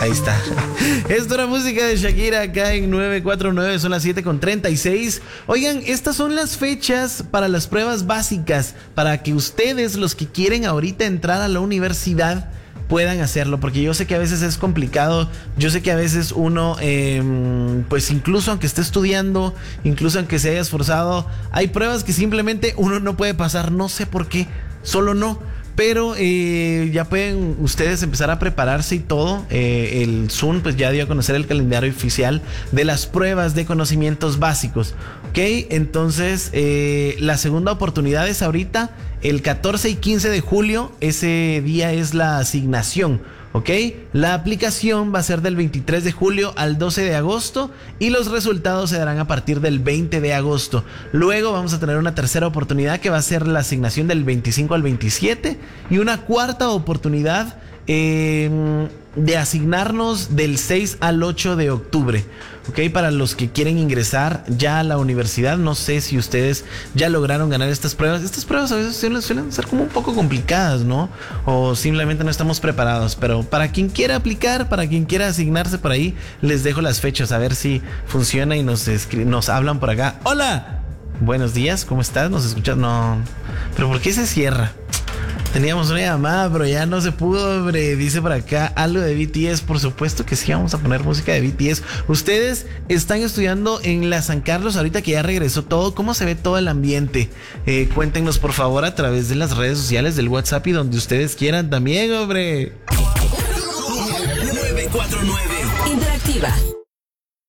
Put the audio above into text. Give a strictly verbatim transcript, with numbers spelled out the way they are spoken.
Ahí está. Esto era música de Shakira acá en nueve cuatro nueve, son las siete con treinta y seis. Oigan, estas son las fechas para las pruebas básicas, para que ustedes, los que quieren ahorita entrar a la universidad, puedan hacerlo, porque yo sé que a veces es complicado, yo sé que a veces uno, eh, pues incluso aunque esté estudiando, incluso aunque se haya esforzado, hay pruebas que simplemente uno no puede pasar, no sé por qué, solo no. Pero eh, ya pueden ustedes empezar a prepararse y todo. Eh, el S U N pues ya dio a conocer el calendario oficial de las pruebas de conocimientos básicos. Ok, entonces eh, la segunda oportunidad es ahorita, el catorce y quince de julio. Ese día es la asignación. Ok, la aplicación va a ser del veintitrés de julio al doce de agosto y los resultados se darán a partir del veinte de agosto. Luego vamos a tener una tercera oportunidad que va a ser la asignación del veinticinco al veintisiete y una cuarta oportunidad eh, de asignarnos del seis al ocho de octubre. Ok, para los que quieren ingresar ya a la universidad, no sé si ustedes ya lograron ganar estas pruebas. Estas pruebas a veces suelen, suelen ser como un poco complicadas, ¿no? O simplemente no estamos preparados. Pero para quien quiera aplicar, para quien quiera asignarse por ahí, les dejo las fechas a ver si funciona y nos, escri- nos hablan por acá. ¡Hola! Buenos días, ¿cómo estás? ¿Nos escuchas? No. ¿Pero por qué se cierra? Teníamos una llamada, pero ya no se pudo, hombre. Dice por acá algo de B T S. Por supuesto que sí, vamos a poner música de B T S. Ustedes están estudiando en la San Carlos ahorita que ya regresó todo. ¿Cómo se ve todo el ambiente? Eh, cuéntenos por favor a través de las redes sociales, del WhatsApp y donde ustedes quieran también, hombre. nueve cuatro nueve Interactiva.